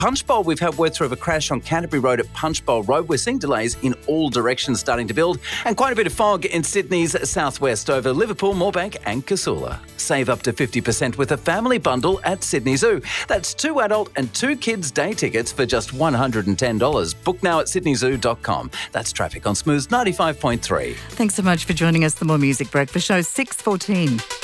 Punchbowl, we've had word through of a crash on Canterbury Road at Punchbowl Road. We're seeing delays in all directions starting to build, and quite a bit of fog in Sydney's southwest over Liverpool, Moorebank and Casula. Save up to 50% with a family bundle at Sydney Zoo. That's 2 adult and 2 kids day tickets for just $110. Book now at sydneyzoo.com. That's traffic on Smooth 95.3. Thanks so much for joining us. The More Music Breakfast Show, 6:14.